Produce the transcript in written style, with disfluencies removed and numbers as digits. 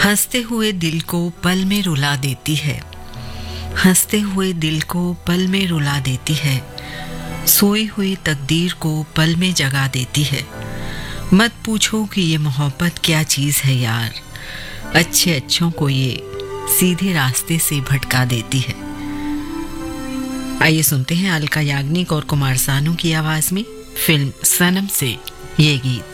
हंसते हुए दिल को पल में रुला देती है, हंसते हुए दिल को पल में रुला देती है, सोई हुई तकदीर को पल में जगा देती है। मत पूछो कि ये मोहब्बत क्या चीज़ है यार, अच्छे अच्छों को ये सीधे रास्ते से भटका देती है। आइए सुनते हैं अलका याग्निक और कुमार सानू की आवाज में फिल्म सनम से ये गीत।